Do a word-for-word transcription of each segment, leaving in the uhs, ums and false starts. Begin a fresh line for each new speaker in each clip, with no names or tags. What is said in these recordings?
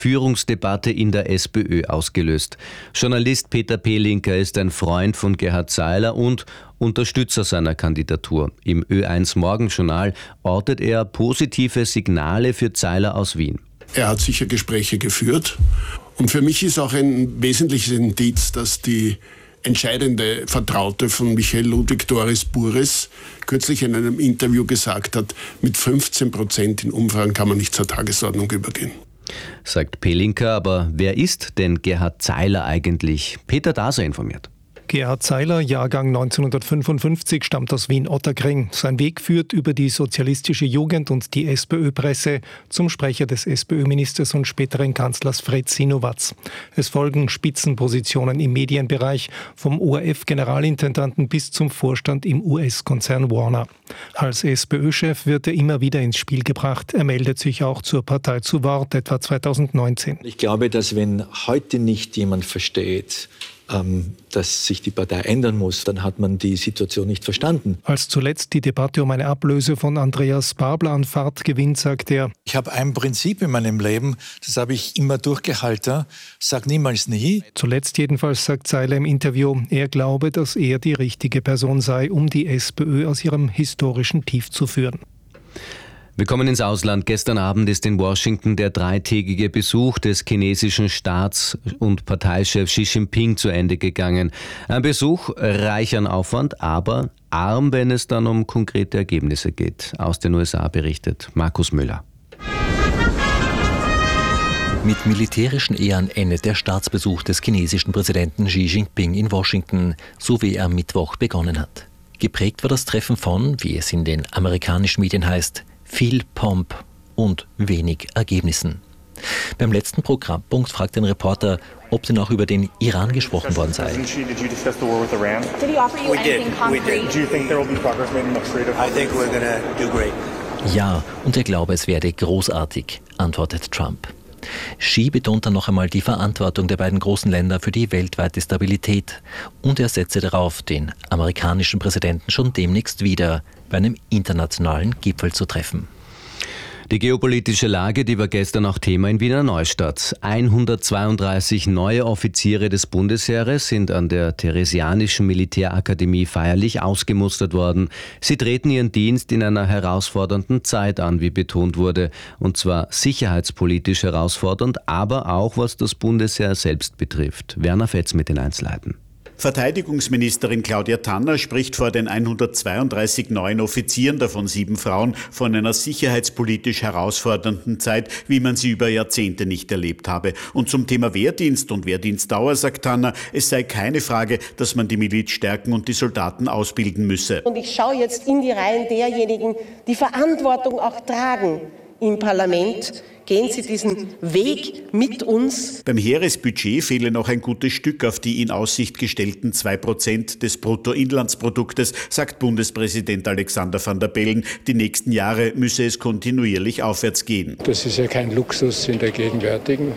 Führungsdebatte in der SPÖ ausgelöst. Journalist Peter Pelinka ist ein Freund von Gerhard Zeiler und Unterstützer seiner Kandidatur. Im Ö eins Morgenjournal ortet er positive Signale für Zeiler aus Wien.
Er hat sicher Gespräche geführt. Und für mich ist auch ein wesentliches Indiz, dass die entscheidende Vertraute von Michael Ludwig, Doris Burres, kürzlich in einem Interview gesagt hat, mit fünfzehn Prozent in Umfragen kann man nicht zur Tagesordnung übergehen.
Sagt Pelinka, aber wer ist denn Gerhard Zeiler eigentlich? Peter Daser informiert.
Gerhard Zeiler, Jahrgang neunzehnhundertfünfundfünfzig, stammt aus Wien-Ottakring. Sein Weg führt über die sozialistische Jugend und die SPÖ-Presse zum Sprecher des SPÖ-Ministers und späteren Kanzlers Fritz Sinowatz. Es folgen Spitzenpositionen im Medienbereich, vom O R F-Generalintendanten bis zum Vorstand im U S-Konzern Warner. Als SPÖ-Chef wird er immer wieder ins Spiel gebracht. Er meldet sich auch zur Partei zu Wort, etwa zweitausendneunzehn.
Ich glaube, dass wenn heute nicht jemand versteht, dass sich die Partei ändern muss, dann hat man die Situation nicht verstanden.
Als zuletzt die Debatte um eine Ablöse von Andreas Babler an Fahrt gewinnt, sagt er:
Ich habe ein Prinzip in meinem Leben, das habe ich immer durchgehalten, sag niemals nie.
Zuletzt jedenfalls sagt Zeiler im Interview, er glaube, dass er die richtige Person sei, um die SPÖ aus ihrem historischen Tief zu führen.
Wir kommen ins Ausland. Gestern Abend ist in Washington der dreitägige Besuch des chinesischen Staats- und Parteichefs Xi Jinping zu Ende gegangen. Ein Besuch reich an Aufwand, aber arm, wenn es dann um konkrete Ergebnisse geht. Aus den U S A berichtet Markus Müller.
Mit militärischen Ehren endet der Staatsbesuch des chinesischen Präsidenten Xi Jinping in Washington, so wie er am Mittwoch begonnen hat. Geprägt war das Treffen von, wie es in den amerikanischen Medien heißt, viel Pomp und wenig Ergebnissen. Beim letzten Programmpunkt fragt ein Reporter, ob denn auch über den Iran gesprochen worden sei. Ja, und er glaube, es werde großartig, antwortet Trump. Xi betont dann noch einmal die Verantwortung der beiden großen Länder für die weltweite Stabilität und er setze darauf, den amerikanischen Präsidenten schon demnächst wieder bei einem internationalen Gipfel zu treffen.
Die geopolitische Lage, die war gestern auch Thema in Wiener Neustadt. hundertzweiunddreißig neue Offiziere des Bundesheeres sind an der Theresianischen Militärakademie feierlich ausgemustert worden. Sie treten ihren Dienst in einer herausfordernden Zeit an, wie betont wurde. Und zwar sicherheitspolitisch herausfordernd, aber auch was das Bundesheer selbst betrifft. Werner Fetz mit den Einzelheiten.
Verteidigungsministerin Claudia Tanner spricht vor den hundertzweiunddreißig neuen Offizieren, davon sieben Frauen, von einer sicherheitspolitisch herausfordernden Zeit, wie man sie über Jahrzehnte nicht erlebt habe. Und zum Thema Wehrdienst und Wehrdienstdauer sagt Tanner, es sei keine Frage, dass man die Miliz stärken und die Soldaten ausbilden müsse.
Und ich schaue jetzt in die Reihen derjenigen, die Verantwortung auch tragen im Parlament. Gehen Sie diesen Weg mit uns.
Beim Heeresbudget fehle noch ein gutes Stück auf die in Aussicht gestellten zwei Prozent des Bruttoinlandsproduktes, sagt Bundespräsident Alexander Van der Bellen. Die nächsten Jahre müsse es kontinuierlich aufwärts gehen.
Das ist ja kein Luxus in der gegenwärtigen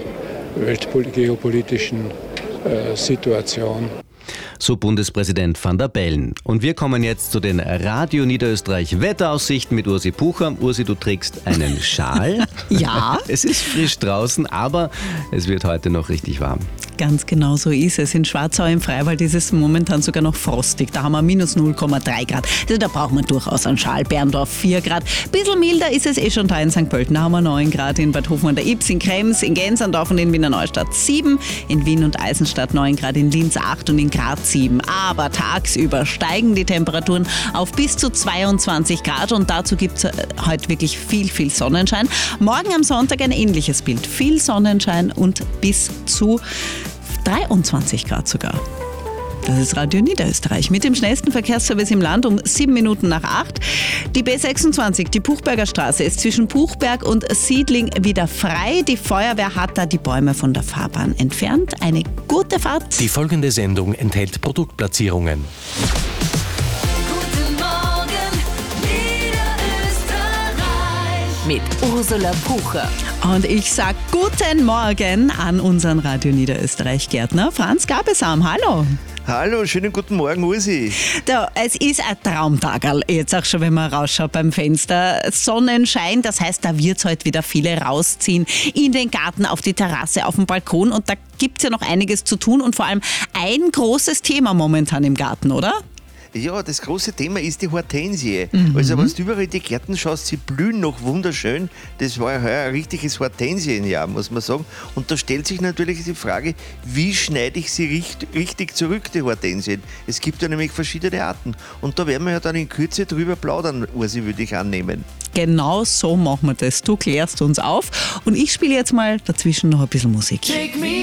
weltgeopolitischen äh, Situation.
So Bundespräsident Van der Bellen. Und wir kommen jetzt zu den Radio Niederösterreich Wetteraussichten mit Ursi Pucher. Ursi, du trägst einen Schal.
Ja.
Es ist frisch draußen, aber es wird heute noch richtig warm.
Ganz genau so ist es. In Schwarzau im Freiwald ist es momentan sogar noch frostig. Da haben wir minus null Komma drei Grad. Also da braucht man durchaus einen Schal. Berndorf vier Grad. Bisschen milder ist es eh schon da in Sankt Pölten. Da haben wir neun Grad, in Bad Hofmann der Ips, in Krems, in Gensandorf und in Wiener Neustadt sieben. In Wien und Eisenstadt neun Grad, in Linz acht und in Graz sieben. Aber tagsüber steigen die Temperaturen auf bis zu zweiundzwanzig Grad und dazu gibt es heute wirklich viel, viel Sonnenschein. Morgen am Sonntag ein ähnliches Bild. Viel Sonnenschein und bis zu dreiundzwanzig Grad sogar. Das ist Radio Niederösterreich mit dem schnellsten Verkehrsservice im Land um sieben Minuten nach acht. Die B sechsundzwanzig, die Puchberger Straße, ist zwischen Puchberg und Siedling wieder frei. Die Feuerwehr hat da die Bäume von der Fahrbahn entfernt. Eine gute Fahrt.
Die folgende Sendung enthält Produktplatzierungen.
Guten Morgen, Niederösterreich.
Mit Ursula Pucher. Und ich sage guten Morgen an unseren Radio Niederösterreich Gärtner Franz Gabesam. Hallo.
Hallo, schönen guten Morgen, Ursi.
Da, es ist ein Traumtagerl, jetzt auch schon, wenn man rausschaut beim Fenster. Sonnenschein, das heißt, da wird es heute wieder viele rausziehen. In den Garten, auf die Terrasse, auf den Balkon. Und da gibt es ja noch einiges zu tun und vor allem ein großes Thema momentan im Garten, oder?
Ja, das große Thema ist die Hortensie.
Mhm.
Also wenn du überall in die Gärten schaust, sie blühen noch wunderschön. Das war ja heuer ein richtiges Hortensienjahr, muss man sagen. Und da stellt sich natürlich die Frage, wie schneide ich sie richt- richtig zurück, die Hortensien? Es gibt ja nämlich verschiedene Arten. Und da werden wir ja dann in Kürze drüber plaudern, Ursi, würde ich annehmen.
Genau so machen wir das. Du klärst uns auf und ich spiele jetzt mal dazwischen noch ein bisschen Musik.
Take me